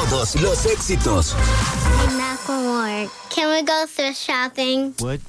Todos los éxitos. Hey, Macklemore, can we go thrift shopping? What?